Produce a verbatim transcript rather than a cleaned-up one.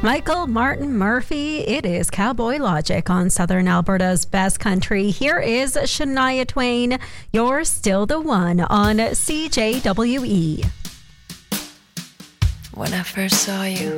Michael Martin Murphy. It is Cowboy Logic on Southern Alberta's Best Country. Here is Shania Twain. You're Still the One on C J W E. When I first saw you,